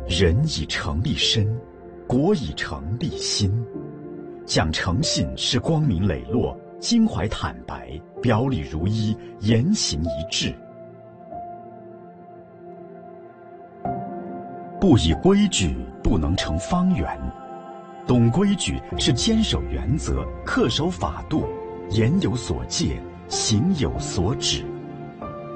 人以诚立身，国以诚立心。讲诚信是光明磊落，襟怀坦白，表里如一，言行一致。不以规矩，不能成方圆。懂规矩是坚守原则，恪守法度，言有所戒，行有所止。